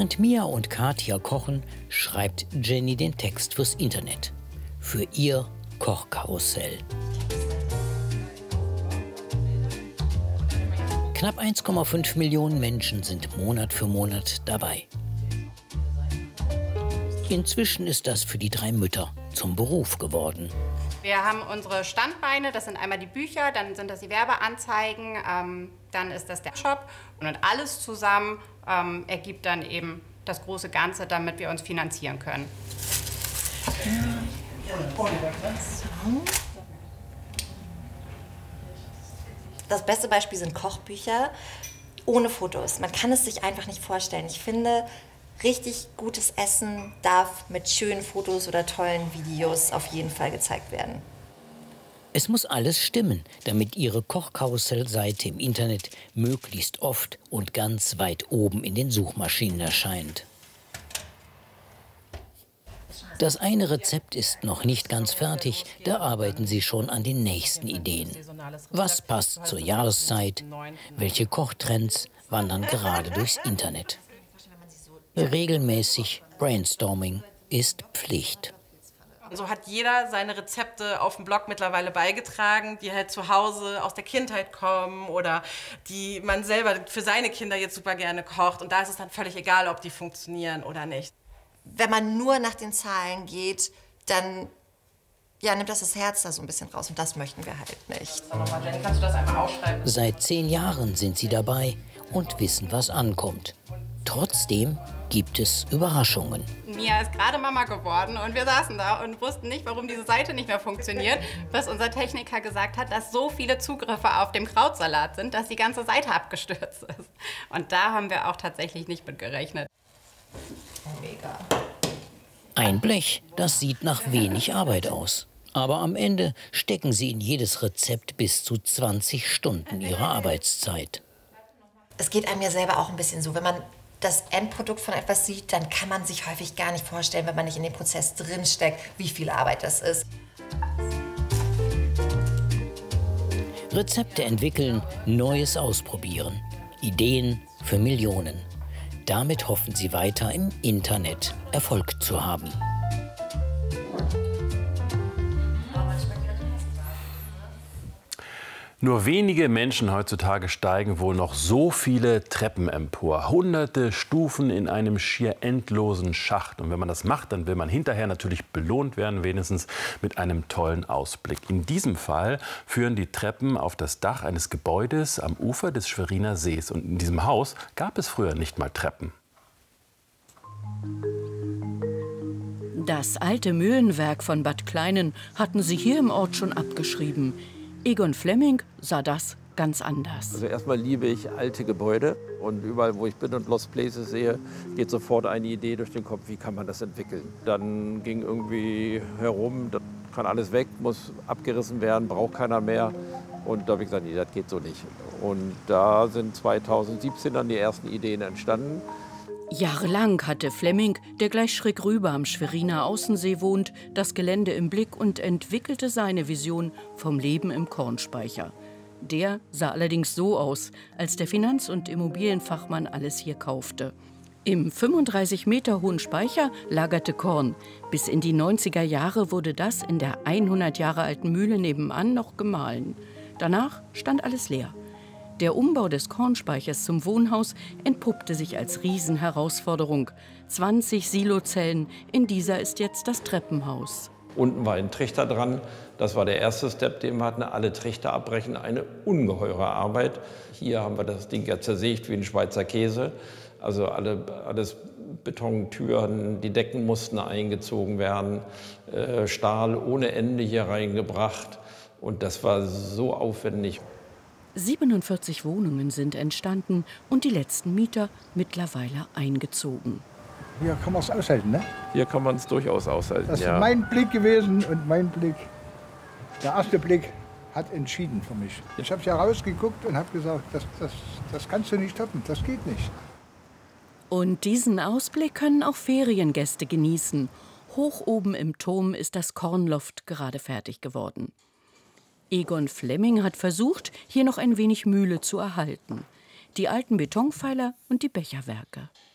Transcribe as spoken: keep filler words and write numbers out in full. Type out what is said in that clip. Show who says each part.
Speaker 1: Während Mia und Katia kochen, schreibt Jenny den Text fürs Internet. Für ihr Kochkarussell. Knapp eins Komma fünf Millionen Menschen sind Monat für Monat dabei. Inzwischen ist das für die drei Mütter zum Beruf geworden.
Speaker 2: Wir haben unsere Standbeine, das sind einmal die Bücher, dann sind das die Werbeanzeigen, ähm, dann ist das der Shop. Und alles zusammen ähm, ergibt dann eben das große Ganze, damit wir uns finanzieren können.
Speaker 3: Das beste Beispiel sind Kochbücher ohne Fotos. Man kann es sich einfach nicht vorstellen. Ich finde, richtig gutes Essen darf mit schönen Fotos oder tollen Videos auf jeden Fall gezeigt werden.
Speaker 1: Es muss alles stimmen, damit Ihre Kochkarussellseite im Internet möglichst oft und ganz weit oben in den Suchmaschinen erscheint. Das eine Rezept ist noch nicht ganz fertig, da arbeiten Sie schon an den nächsten Ideen. Was passt zur Jahreszeit? Welche Kochtrends wandern gerade durchs Internet? Regelmäßig Brainstorming ist Pflicht.
Speaker 4: So hat jeder seine Rezepte auf dem Blog mittlerweile beigetragen, die halt zu Hause aus der Kindheit kommen oder die man selber für seine Kinder jetzt super gerne kocht. Und da ist es dann völlig egal, ob die funktionieren oder nicht.
Speaker 3: Wenn man nur nach den Zahlen geht, dann ja, nimmt das das Herz da so ein bisschen raus. Und das möchten wir halt nicht.
Speaker 4: Jenny, kannst du das einmal aufschreiben?
Speaker 1: Seit zehn Jahren sind sie dabei und wissen, was ankommt. Trotzdem gibt es Überraschungen.
Speaker 2: Mia ist gerade Mama geworden und wir saßen da und wussten nicht, warum diese Seite nicht mehr funktioniert, bis unser Techniker gesagt hat, dass so viele Zugriffe auf dem Krautsalat sind, dass die ganze Seite abgestürzt ist. Und da haben wir auch tatsächlich nicht mit gerechnet.
Speaker 3: Mega.
Speaker 1: Ein Blech, das sieht nach wenig Arbeit aus. Aber am Ende stecken sie in jedes Rezept bis zu zwanzig Stunden ihrer Arbeitszeit.
Speaker 3: Es geht einem ja selber auch ein bisschen so, wenn man das Endprodukt von etwas sieht, dann kann man sich häufig gar nicht vorstellen, wenn man nicht in dem Prozess drinsteckt, wie viel Arbeit das ist.
Speaker 1: Rezepte entwickeln, Neues ausprobieren. Ideen für Millionen. Damit hoffen sie weiter im Internet Erfolg zu haben.
Speaker 5: Nur wenige Menschen heutzutage steigen wohl noch so viele Treppen empor. Hunderte Stufen in einem schier endlosen Schacht. Und wenn man das macht, dann will man hinterher natürlich belohnt werden, wenigstens mit einem tollen Ausblick. In diesem Fall führen die Treppen auf das Dach eines Gebäudes am Ufer des Schweriner Sees. Und in diesem Haus gab es früher nicht mal Treppen.
Speaker 6: Das alte Mühlenwerk von Bad Kleinen hatten sie hier im Ort schon abgeschrieben. Egon Flemming sah das ganz anders.
Speaker 7: Also erstmal liebe ich alte Gebäude und überall, wo ich bin und Lost Places sehe, geht sofort eine Idee durch den Kopf, wie kann man das entwickeln. Dann ging irgendwie herum, das kann alles weg, muss abgerissen werden, braucht keiner mehr. Und da habe ich gesagt, nee, das geht so nicht. Und da sind zweitausendsiebzehn dann die ersten Ideen entstanden.
Speaker 6: Jahrelang hatte Flemming, der gleich schräg rüber am Schweriner Außensee wohnt, das Gelände im Blick und entwickelte seine Vision vom Leben im Kornspeicher. Der sah allerdings so aus, als der Finanz- und Immobilienfachmann alles hier kaufte. Im fünfunddreißig Meter hohen Speicher lagerte Korn. Bis in die neunziger Jahre wurde das in der hundert Jahre alten Mühle nebenan noch gemahlen. Danach stand alles leer. Der Umbau des Kornspeichers zum Wohnhaus entpuppte sich als Riesenherausforderung. zwanzig Silozellen, in dieser ist jetzt das Treppenhaus.
Speaker 7: Unten war ein Trichter dran, das war der erste Step, den wir hatten. Alle Trichter abbrechen, eine ungeheure Arbeit. Hier haben wir das Ding ja zersägt wie ein Schweizer Käse. Also alle, alles Betontüren, die Decken mussten eingezogen werden, äh, Stahl ohne Ende hier reingebracht. Und das war so aufwendig.
Speaker 6: siebenundvierzig Wohnungen sind entstanden und die letzten Mieter mittlerweile eingezogen.
Speaker 8: Hier kann man es aushalten, ne?
Speaker 7: Hier kann man es durchaus aushalten,
Speaker 8: Das ist
Speaker 7: ja.
Speaker 8: mein Blick gewesen und mein Blick, der erste Blick hat entschieden für mich. Ich habe ja rausgeguckt und habe gesagt, das, das, das kannst du nicht toppen, das geht nicht.
Speaker 6: Und diesen Ausblick können auch Feriengäste genießen. Hoch oben im Turm ist das Kornloft gerade fertig geworden. Egon Flemming hat versucht, hier noch ein wenig Mühle zu erhalten. Die alten Betonpfeiler und die Becherwerke.